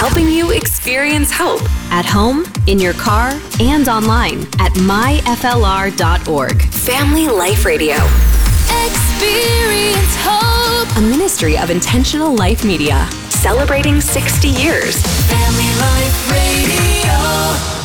helping you experience hope at home, in your car, and online at myflr.org. Family Life Radio. Experience hope. A ministry of Intentional Life Media. Celebrating 60 years. Family Life Radio.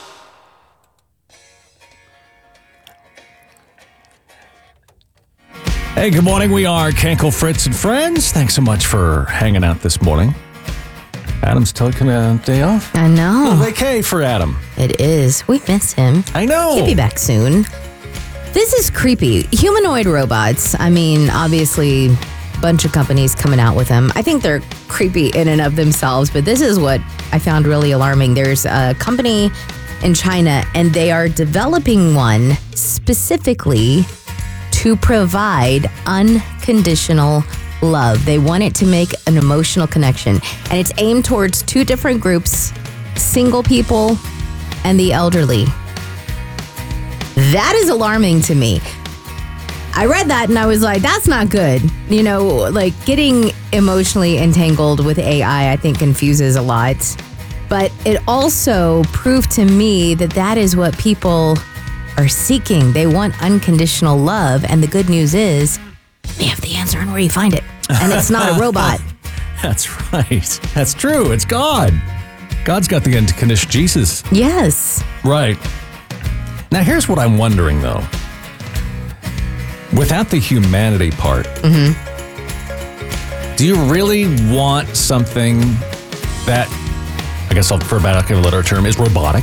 Hey, good morning. We are Kenkel, Fritz, and Friends. Thanks so much for hanging out this morning. Adam's taking a day off. I know. Vacay for Adam. It is. We miss him. I know. He'll be back soon. This is creepy. Humanoid robots. I mean, obviously, a bunch of companies coming out with them. I think they're creepy in and of themselves, but this is what I found really alarming. There's a company in China, and they are developing one specifically to provide unconditional love. They want it to make an emotional connection. And it's aimed towards two different groups, single people and the elderly. That is alarming to me. I read that and I was like, that's not good. You know, like getting emotionally entangled with AI, I think confuses a lot. But it also proved to me that that is what people are seeking. They want unconditional love, and the good news is they have the answer on where you find it, and it's not a robot. That's right. That's true. It's God. God's got the unconditional Jesus. Yes. Right. Now, here's what I'm wondering, though. Without the humanity part, do you really want something that, I guess I'll, for a lack of a better term, is robotic?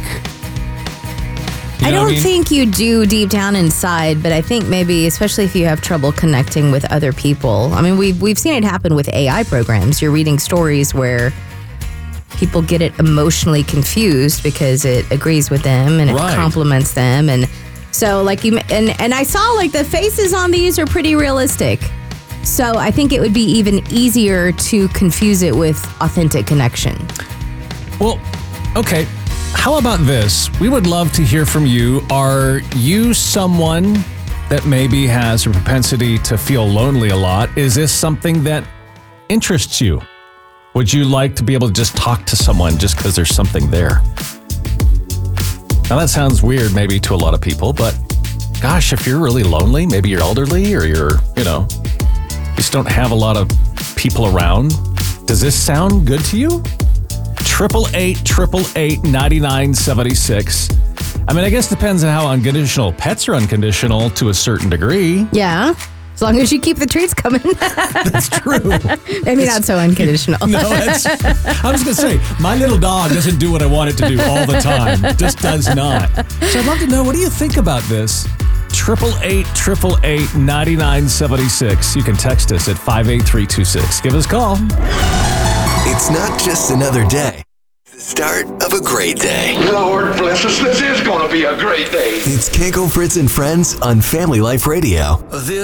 I don't think you do deep down inside, but I think maybe, especially if you have trouble connecting with other people. I mean, we've seen it happen with AI programs. You're reading stories where people get it emotionally confused because it agrees with them and it compliments them, and so like and I saw like the faces on these are pretty realistic. So I think it would be even easier to confuse it with authentic connection. Well, okay. How about this? We would love to hear from you. Are you someone that maybe has a propensity to feel lonely a lot? Is this something that interests you? Would you like to be able to just talk to someone just because there's something there? Now that sounds weird maybe to a lot of people, but gosh, if you're really lonely, maybe you're elderly or you're, you just don't have a lot of people around. Does this sound good to you? 888-888-9976. I mean, I guess it depends on how unconditional. Pets are unconditional to a certain degree. Yeah, as long as you keep the treats coming. That's true. Maybe not so unconditional. No, I was going to say, my little dog doesn't do what I want it to do all the time. Just does not. So I'd love to know, what do you think about this? 888-888-9976. You can text us at 58326. Give us a call. It's not just another day. The start of a great day. Lord bless us, this is going to be a great day. It's Kenkel, Fritz, and Friends on Family Life Radio.